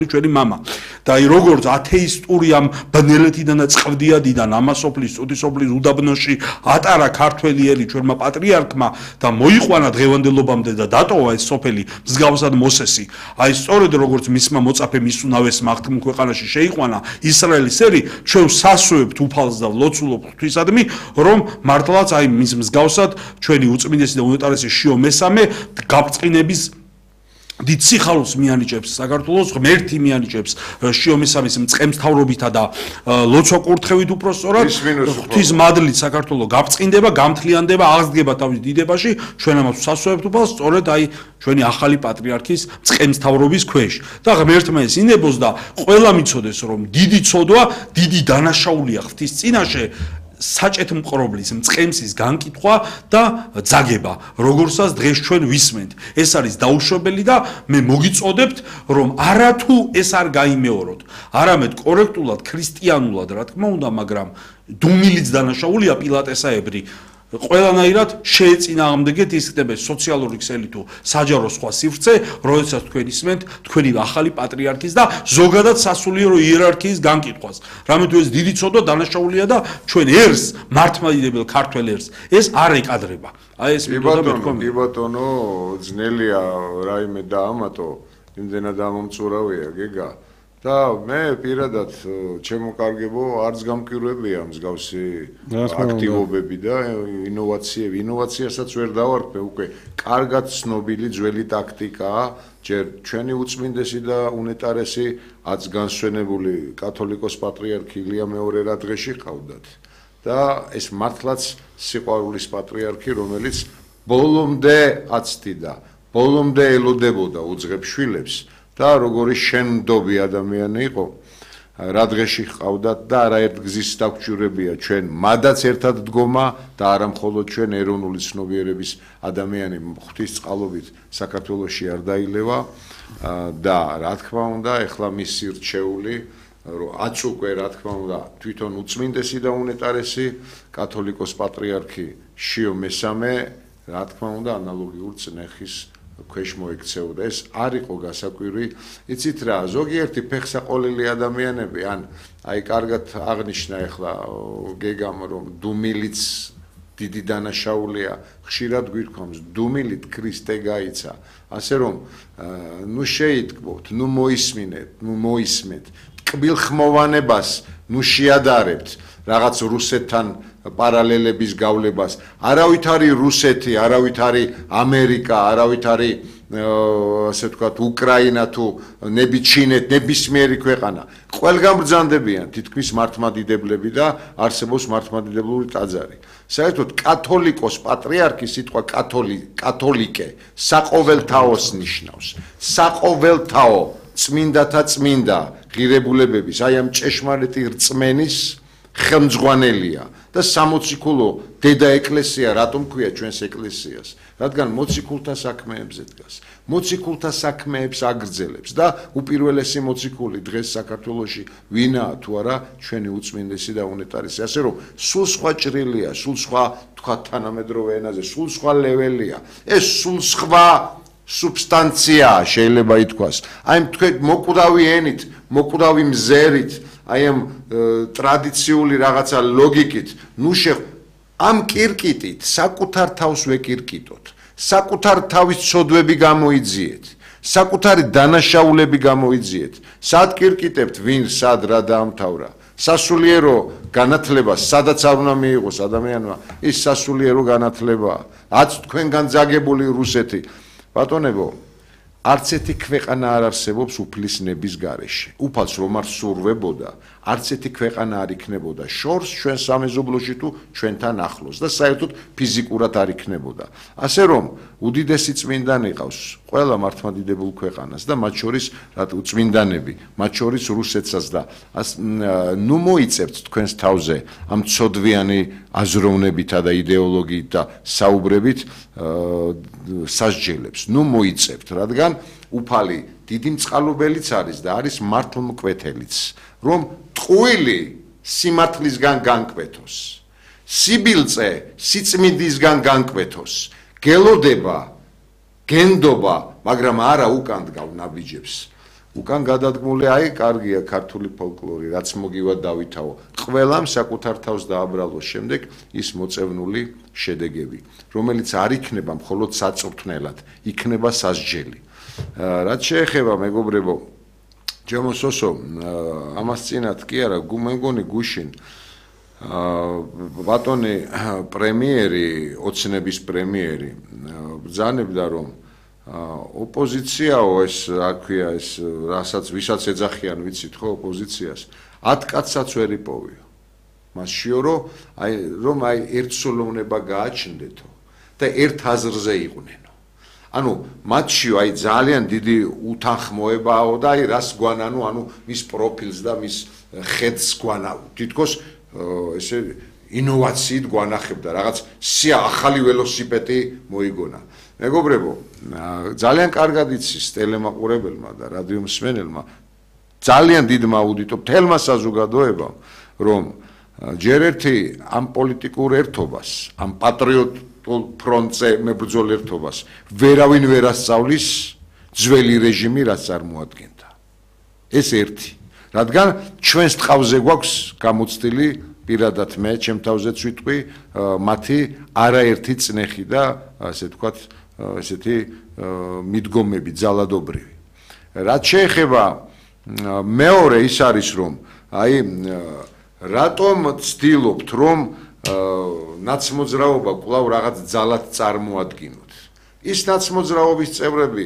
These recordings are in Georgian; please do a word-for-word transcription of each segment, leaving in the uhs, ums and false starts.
ჩვენი мама და აი როგორც ათეისტური ამ ბნელეთიდან და წყვდიადიდან ამასოფლის უდისოფლის უდაბნოში ატარა ქართველიერი ჩვენმა პატრიარქმა და მოიყვანა დღევანდელობამდე და დატოვა ეს სოფელი მსგავსად მოსესი აი სწორედ როგორც მისმა მოწაფემ ისუნავეს მაღთმ ქვეყანაში შეიყვანა ისრაელის ერი ჩვენ სასუებთ უფალს და ლოცულობთ ღვთისადმი რომ მართლაც აი მის მსგავსად ჩვენი უწმინდესი და უნეტარესი შიო მესამე გაბწყინების დიდ სიხარულს მიანიჭებს საქართველოს ღმერთი მიანიჭებს შიო მესამის მწყემსთავრობითა და ლოცვა კურთხევით უпроსწორად ღვთის მადლით საქართველო გაბწყინდება გამთლიანდება აღსდგება თავის დიდებაში ჩვენ ამას სასუებთ უფალს სწორედ აი ჩვენი ახალი პატრიარქის მწყემსთავრობის ქვეშ და ღმერთმა ეს ინებოს და ყველა მიცოდეს რომ დიდი ცოდვა დიდი დანაშაულია ღვთის წინაშე საჭეთ მყრობლის მწყემსის განკითხვა და ძაგება როგორცაც დღეს ჩვენ ვისმენთ ეს არის დაუშვებელი და მე მოგიწოდებთ რომ არათუ ეს არ გაიმეოროთ არამედ კორექტულად ქრისტიანულად რა თქმა უნდა მაგრამ დუმილიც დანაშაულია პილატესაებრი ყველანაირად შეეწინააღმდეგეთ ის ხდება სოციალური ქსელი თუ საჯარო სხვა სივრცე, როდესაც თქვენ ისმენთ თქვენი ახალი პატრიარქის და ზოგადად სასულიერო იერარქიის განკითხვას. რამე თუ ეს დიდი ცოდვა დანაშაულია და ჩვენ ერს მართლმადიდებელ ქართველ ერს ეს არ ეკადრება. აი ეს მეთქვა კი ბატონო, ძნელია რაიმე დაამატო, იმდენად ამომწურავია გეგა. და მე პირადად ჩემო კარგებო არც გამკვირვებია მსგავსი აქტივობები და ინოვაციები. ინოვაციასაც ვერ დავარქვე უკვე კარგად ცნობილი ძველი ტაქტიკაა ჯერ ჩვენი უწმინდესი და უნეტარესი აც განსვენებული კათოლიკოს პატრიარქი ილია მეორე რა დღეში ყავდათ და ეს მართლაც სიყვარულის პატრიარქი რომელიც ბოლომდე აცდიდა ბოლომდე ელოდებოდა უძღებ შვილებს და როგორი შენდობი ადამიანი იყო რა დღეში ყავდათ და არაერთ გზის დაგჭირებია ჩვენ მადაც ერთად დგომა და არა მხოლოდ ჩვენ ეროვნული ცნობიერების ადამიანი ღვთის წყალობით საქართველოში არ დაილევა და რა თქმა უნდა ეხლა მისი რჩეული რომ აც უკვე რა თქმა უნდა თვითონ უწმინდესი და უნეტარესი კათოლიკოს პატრიარქი შიო მესამე რა თქმა უნდა ანალოგიურ წნეხის ქვეშ მოექცეოდა ეს არ იყო გასაკვირი იცით რა ზოგიერთი ფეხსაყოლელი ადამიანები ან აი კარგად აღნიშნა ახლა გეგამ რომ დუმილიც დიდი დანაშაულია ხშირად გვირქვამს დუმილით ქრისტე გაიცა ასე რომ ნუ შეიტკბოთ ნუ მოისმინეთ ნუ მოისმეთ ტკბილ ხმოვანებას ნუ შეადარებთ რაღაც რუსეთთან პარალელების გავლებას არავით არის რუსეთი არავით არის ამერიკა არავით არის ასე ვთქვათ უკრაინა თუ ნებიჩინეთ ნებისმიერი ქვეყანა ყველგან ბრძანდებიან თითქმის მართლმადიდებლები და არსებობს მართლმადიდებლური ტაძარი საერთოდ კათოლიკოს პატრიარქი სიტყვა კათოლი კათოლიკე საყოველთაოს ნიშნავს საყოველთაო წმინდათა წმინდა ღირებულებების აი ამ ჭეშმარიტი რწმენის ხელმძღვანელია და სამოციქულო დედა ეკლესია რატომ ქვია ჩვენს ეკლესიას რადგან მოციქულთა საქმეებზე დგას მოციქულთა საქმეებს აგრძელებს და უპირველესი მოციქული დღეს საქართველოში ვინაა თუ არა ჩვენი უწმინდესი და უნეტარესი ასე რომ სულ სხვა ჭრილია სულ სხვა თქვა თანამედროვე ენაზე სულ სხვა ლეველია ეს სულ სხვა სუბსტანცია შეიძლება ითქვას აი თქვენ მოკვდავი ენით მოკვდავი მზერით აი ამ ტრადიციული რაღაცა ლოგიკით ნუ შე ამ კირკიტით საკუთარ თავს ვეკირკიტოთ საკუთარ თავის ცოდვები გამოიძიეთ საკუთარი დანაშაულები გამოიძიეთ სად კირკიტებთ ვინ სად რა დაამთავრა სასულიერო განათლება სადაც არ უნდა მიიღოს ადამიანმა ის სასულიერო განათლება აც თქვენგან ძაგებული რუსეთი ბატონებო არც ერთი ქვეყანა არ არსებობს უფლის ნების გარეშე. უფალს რომ არ სურვებოდა, არც ერთი ქვეყანა არ იქნებოდა შორს ჩვენ სამეზობლოში თუ ჩვენთან ახლოს და საერთოდ ფიზიკურად არ იქნებოდა. ასე რომ უდიდესი წმინდანი ყავს ყველა მართლმადიდებელ ქვეყანას და მათ შორის რა უწმინდანები, მათ შორის რუსეთსაც და ნუ მოიწევთ თქვენს თავზე ამ ცოდვიანი აზროვნებითა და იდეოლოგიით და საუბრებით სასჯელებს. ნუ მოიწევთ, რადგან უფალი დიდი მწყალობელიც არის და არის მართლმკვეთელიც, რომ ტყუილი სიმართლისგან განკვეთოს, სიბილწე სიწმინდისგან განკვეთოს, გელოდება, გენდობა, მაგრამ არა უკან დგავ ნაბიჯებს. უკან გადადგმული აი კარგია ქართული ფოლკლორი, რაც მოგივა დავითაო. ყველამ საკუთარ თავს დააბრალოს შემდეგ ის მოწევნული შედეგები, რომელიც არ იქნება მხოლოდ საწვრთნელად, იქნება სასჯელი. რაც შეეხება მეგობრებო, ჩემო სოსო, ამას წინათ კი არა, მე მგონი გუშინ ბატონი პრემიერი, ოცნების პრემიერი ბრძანებდა რომ ოპოზიციაო ეს აქვია ეს რასაც ვისაც ეძახიან ვიცით ხო ოპოზიციას ათ კაცსაც ვერ იპოვიო მასშიო რომ აი რომ აი ერთსოლოვნება გააჩნდეთო და ერთ აზრზე იყვნენო ანუ მათშიო აი ძალიან დიდი უთანხმოებაო და აი რას გვანანო ანუ მის პროფილს და მის ხედს გვანავ თითქოს ესე ინოვაციით გვანახებდა რაღაც სია ახალი ველოსიპედი მოიგონა მეგობრებო, ძალიან კარგად იცის ტელემაყურებელმა და რადიო მსმენელმა, ძალიან დიდმა აუდიტორ თელმა საზოგადოებამ, რომ ჯერ ერთი ამ პოლიტიკურ ერთობას, ამ პატრიოტულ ფრონტზე მებრძოლ ერთობას ვერავინ ვერ ასწავლის ძველი რეჟიმი რაც წარმოადგენდა. ეს ერთი. რადგან ჩვენს ტყავზე გვაქვს გამოცდილი პირადად მე ჩემ თავზეც ვიტყვი მათი არაერთი წნეხი და ასე ვთქვათ ესეთი მიდგომები ძალადობრივი. რაც შეეხება მეორე ის არის რომ აი რატომ ცდილობთ რომ ნაცმოძრაობა კვლავ რაღაც ძალად წარმოადგინოთ. ის ნაცმოძრაობის წევრები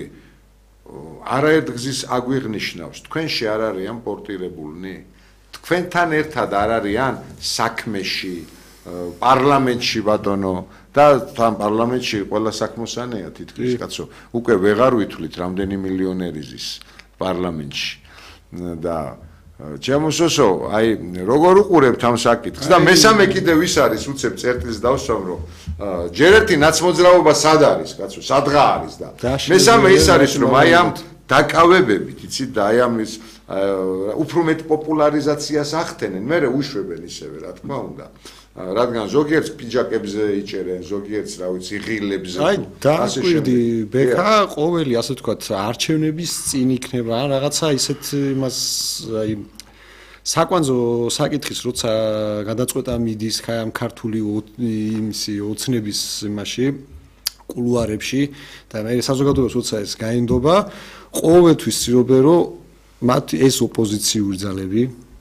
არაერთ გზის აგვიღნიშნავს თქვენში არ არიან პორტირებულნი თქვენთან ერთად არ არიან საქმეში პარლამენტში ბატონო და თან პარლამენტში ყველა საქმოსანია თითქმის კაცო უკვე ვეღარ ვითვლით რამდენი მილიონერი ზის პარლამენტში და ჩემოსოსო აი როგორ უყურებთ ამ საკითხს და მესამე კიდევ ის არის უცებ წერტილს დავსვამ რომ ჯერ ერთი ნაცმოძრაობა სად არის კაცო სადღა არის და მესამე ის არის რომ აი ამ დაკავებებით იცით და აი ამის უფრო მეტ პოპულარიზაციას ახდენენ მე უშვებენ ისევე რა თქმა უნდა რადგან ზოგიერთს პიჯაკებზე იჭერენ, ზოგიერთს რა ვიცი, ღილებზე. აი, დააკვირდი, ბექა ყოველი ასე ვთქვათ, არჩევნების წინ იქნება ან რაღაცა ისეთ იმას აი საკვანძო საკითხის როცა გადაწყვეტა მიდის ხა ამ ქართული იმისი ოცნების იმაში კულუარებში და მე საზოგადოებას როცა ეს გაენდობა, ყოველთვის ცდილობენ რომ მათ ეს ოპოზიციური ძალები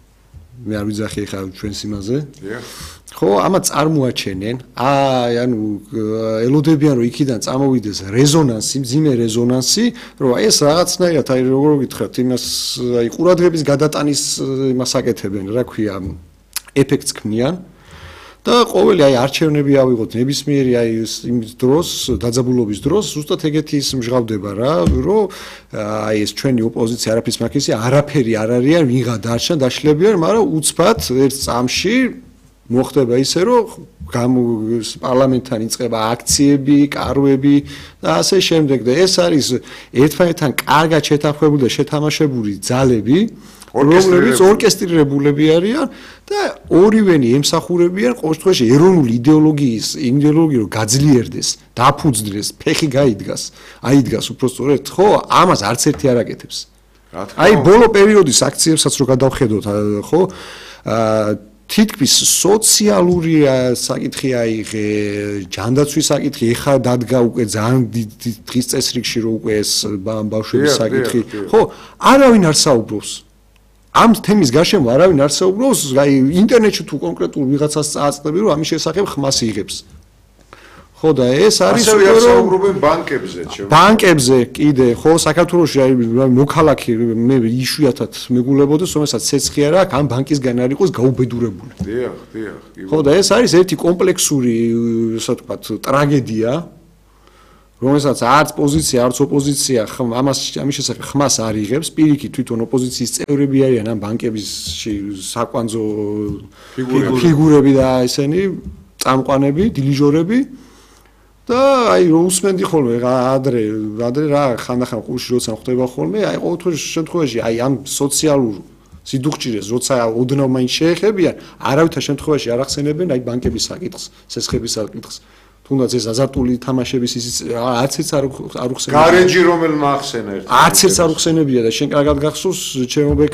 მე არ ვიძახი ხა ჩვენს იმაზე. ხო, ამათ წარმოაჩენენ. აი, ანუ ელოდებიან რომ იქიდან წამოვიდეს რეზონანსი, მძიმე რეზონანსი, რომ აი ეს რაღაცნაირად აი როგორ გითხრათ, იმას აი ყურადღების გადატანის იმას აკეთებენ, რა ქვია, ეფექტს ქმნიან. და ყოველი აი არჩევნები ავიღოთ ნებისმიერი აი იმ დროს დაძაბულობის დროს ზუსტად ეგეთი ის მჟღავდება რა რომ აი ეს ჩვენი ოპოზიცია არაფრის მაგისი არაფერი არ არიან ვიღა დარჩა დაშლებიან მაგრამ უცბად ერთ წამში მოხდება ისე რომ პარლამენტთან იწყება აქციები, კარვები და ასე შემდეგ და ეს არის ერთმანეთთან კარგად შეთანხმებული და შეთამაშებული ძალები რომლებიც ორკესტრირებულები არიან და ორივენი ემსახურებიან ყოველ შემთხვევაში ეროვნული იდეოლოგიის იდეოლოგია რომ გაძლიერდეს, დაფუძნდეს, ფეხი გაიდგას, აიდგას უბრალოდ ხო, ამას არც ერთი არ აკეთებს. აი ბოლო პერიოდის აქციებსაც რო გადავხედოთ, ხო, თითქმის სოციალური საკითხი აიღე, ჯანდაცვის საკითხი, ეხა დადგა უკვე ძალიან დღის წესრიგში რო უკვე ეს ბავშვების საკითხი, ხო, არავინ არ საუბრობს. ამ თემის გარშემო არავინ არ საუბრობს, აი ინტერნეტში თუ კონკრეტულ ვიღაცას წააწყდები, რომ ამის შესახებ ხმას იღებს. ხო და ეს არის ასევე არ საუბრობენ ბანკებზე, ჩემო. ბანკებზე კიდე, ხო, საქართველოში აი მოქალაქე მე იშვიათად მეგულებოდეს, რომელსაც ცეცხლი არ აქვს, ამ ბანკისგან არ იყოს გაუბედურებული. დიახ, დიახ. ხო და ეს არის ერთი კომპლექსური, ასე ვთქვათ, ტრაგედია. რომელსაც არც პოზიცია, არც ოპოზიცია ამას ამის შესახებ ხმას არ იღებს, პირიქით თვითონ ოპოზიციის წევრები არიან ამ ბანკებში საკვანძო ფიგურები და ესენი წამყვანები, დილიჟორები და აი რო უსმენდი ხოლმე ადრე, ადრე რა ხანდახან ყურში როცა ხდება ხოლმე, აი ყოველ შემთხვევაში აი ამ სოციალურ სიდუხჭირეს როცა ოდნავ მაინც შეეხებიან, არავითარ შემთხვევაში არ ახსენებენ აი ბანკების საკითხს, სესხების საკითხს. თუნდაც ეს აზარტული თამაშების ისიც არც ერთს არ არ უხსენებია. გარეჯი რომელმა ახსენა ერთ. არც ერთს არ უხსენებია და შენ კარგად გახსოვს ჩემო ბექა